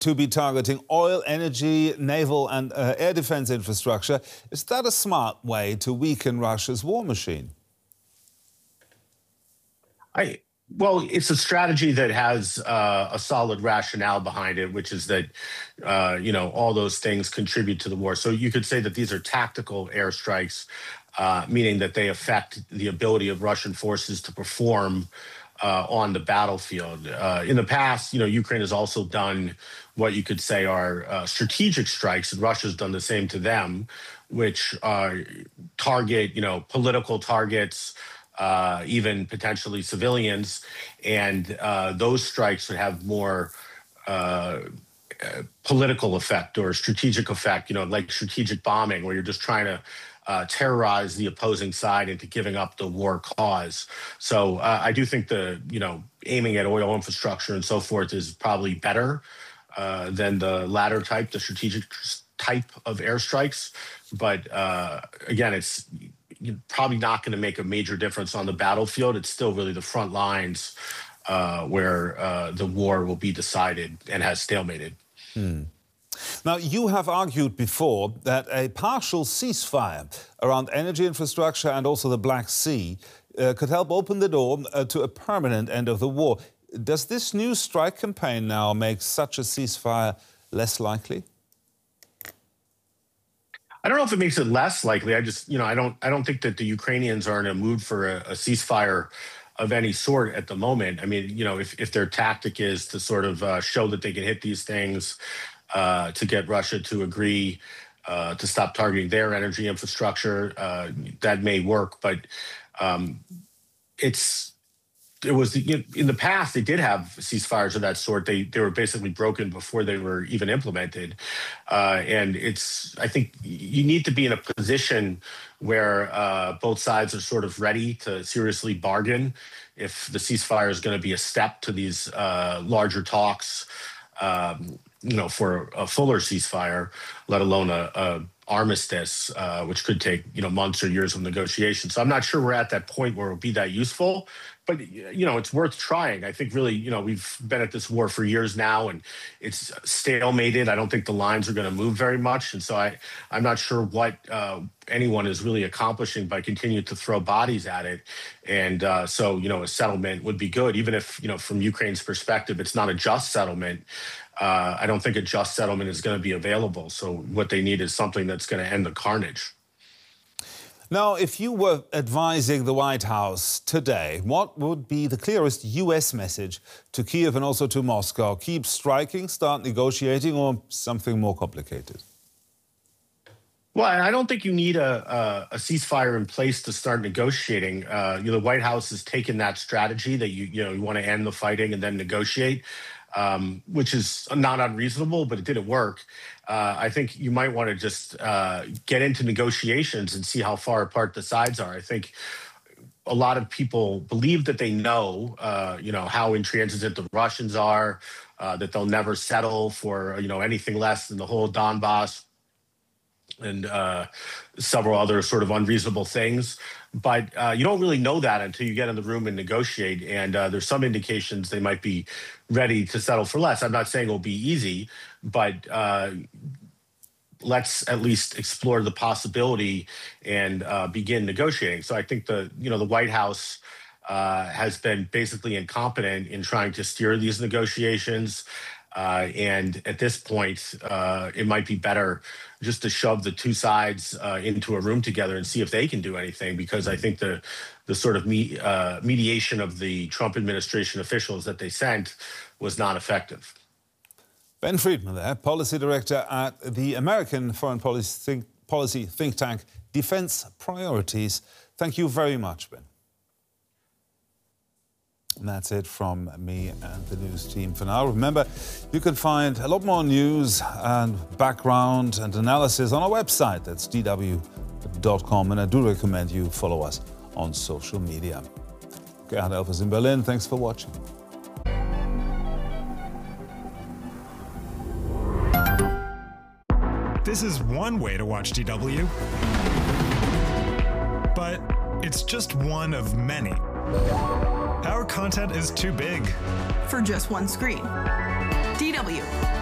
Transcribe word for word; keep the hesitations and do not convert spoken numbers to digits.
to be targeting oil, energy, naval and uh, air defense infrastructure. Is that a smart way to weaken Russia's war machine? I, well, it's a strategy that has uh, a solid rationale behind it, which is that, uh, you know, all those things contribute to the war. So you could say that these are tactical airstrikes, uh, meaning that they affect the ability of Russian forces to perform uh, on the battlefield. Uh, in the past, you know, Ukraine has also done what you could say are uh, strategic strikes, and Russia's done the same to them, which uh, target, you know, political targets, Uh, even potentially civilians, and uh, those strikes would have more uh, uh, political effect or strategic effect, you know, like strategic bombing, where you're just trying to uh, terrorize the opposing side into giving up the war cause. So uh, I do think the, you know, aiming at oil infrastructure and so forth is probably better uh, than the latter type, the strategic type of airstrikes. But uh, again, it's you're probably not going to make a major difference on the battlefield. It's still really the front lines uh, where uh, the war will be decided and has stalemated. Hmm. Now, you have argued before that a partial ceasefire around energy infrastructure and also the Black Sea uh, could help open the door uh, to a permanent end of the war. Does this new strike campaign now make such a ceasefire less likely? I don't know if it makes it less likely. I just, you know, I don't, I don't think that the Ukrainians are in a mood for a, a ceasefire of any sort at the moment. I mean, you know, if, if their tactic is to sort of uh, show that they can hit these things uh, to get Russia to agree uh, to stop targeting their energy infrastructure, uh, that may work. But um, it's, it was, you know, in the past, they did have ceasefires of that sort. They they were basically broken before they were even implemented. Uh, and it's, I think you need to be in a position where uh, both sides are sort of ready to seriously bargain if the ceasefire is going to be a step to these uh, larger talks, um, you know, for a fuller ceasefire, let alone a, a armistice, uh, which could take, you know, months or years of negotiation. So I'm not sure we're at that point where it'll be that useful. But, you know, it's worth trying. I think really, you know, we've been at this war for years now, and it's stalemated. I don't think the lines are going to move very much. And so I, I'm not sure what uh, anyone is really accomplishing by continuing to throw bodies at it. And uh, so, you know, a settlement would be good, even if, you know, from Ukraine's perspective, it's not a just settlement. Uh, I don't think a just settlement is going to be available. So what they need is something that's going to end the carnage. Now, if you were advising the White House today, what would be the clearest U S message to Kyiv and also to Moscow? Keep striking, start negotiating, or something more complicated? Well, I don't think you need a, a, a ceasefire in place to start negotiating. Uh, you know, the White House has taken that strategy that you, you know, you want to end the fighting and then negotiate, um, which is not unreasonable, but it didn't work. Uh, I think you might want to just uh, get into negotiations and see how far apart the sides are. I think a lot of people believe that they know, uh, you know, how intransigent the Russians are, uh, that they'll never settle for, you know, anything less than the whole Donbass and uh, several other sort of unreasonable things. But uh, you don't really know that until you get in the room and negotiate. And uh, there's some indications they might be ready to settle for less. I'm not saying it'll be easy, but uh, let's at least explore the possibility and uh, begin negotiating. So I think the, you know, the White House uh, has been basically incompetent in trying to steer these negotiations. Uh, and at this point, uh, it might be better just to shove the two sides uh, into a room together and see if they can do anything, because I think the the sort of me, uh, mediation of the Trump administration officials that they sent was not effective. Ben Friedman there, Policy Director at the American Foreign Policy think, policy think tank Defense Priorities. Thank you very much, Ben. And that's it from me and the news team for now. Remember, you can find a lot more news and background and analysis on our website. That's d w dot com. And I do recommend you follow us on social media. Gerhard Elfers in Berlin. Thanks for watching. This is one way to watch D W, but it's just one of many. Our content is too big for just one screen. D W